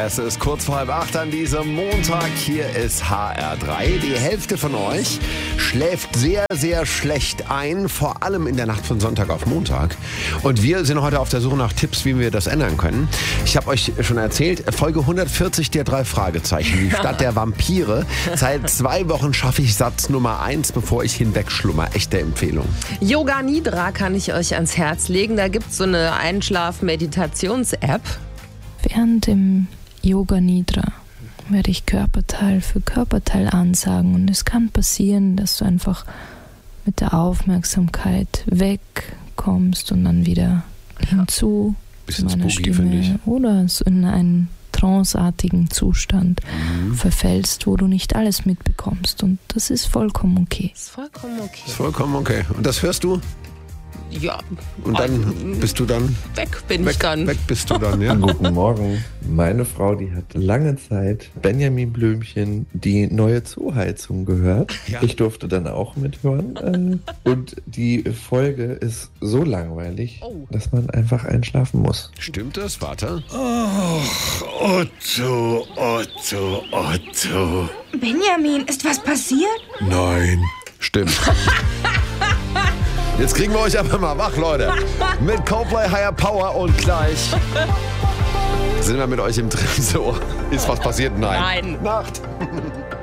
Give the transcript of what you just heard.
Es ist kurz vor 7:30 an diesem Montag. Hier ist HR3. Die Hälfte von euch schläft sehr, sehr schlecht ein, vor allem in der Nacht von Sonntag auf Montag. Und wir sind heute auf der Suche nach Tipps, wie wir das ändern können. Ich habe euch schon erzählt, Folge 140 der 3 Fragezeichen, die Stadt der Vampire. Seit 2 Wochen schaffe ich Satz Nummer 1, bevor ich hinwegschlummer. Echte Empfehlung. Yoga Nidra kann ich euch ans Herz legen. Da gibt es so eine Einschlaf-Meditations-App. Während dem Yoga Nidra werde ich Körperteil für Körperteil ansagen und es kann passieren, dass du einfach mit der Aufmerksamkeit wegkommst und dann wieder hinzu zu meiner Stimme oder in einen tranceartigen Zustand verfällst, wo du nicht alles mitbekommst, und das ist vollkommen okay. Ist vollkommen okay. Ist vollkommen okay. Und das hörst du? Ja. Und dann bist du dann? Weg dann. Weg bist du dann, ja. Guten Morgen. Meine Frau, die hat lange Zeit Benjamin Blümchen, die neue Zooheizung, gehört. Ja. Ich durfte dann auch mithören. Und die Folge ist so langweilig, dass man einfach einschlafen muss. Stimmt das? Warte. Otto. Benjamin, ist was passiert? Nein. Stimmt. Jetzt kriegen wir euch aber mal wach, Leute. Mit Coldplay Higher Power und gleich sind wir mit euch im Tresor. Ist was passiert? Nein. Nein. Nacht.